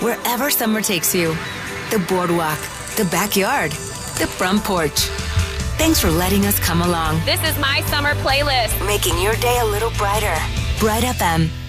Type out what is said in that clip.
wherever summer takes you. The boardwalk, the backyard, the front porch. Thanks for letting us come along. This is my summer playlist. Making your day a little brighter. Bright FM.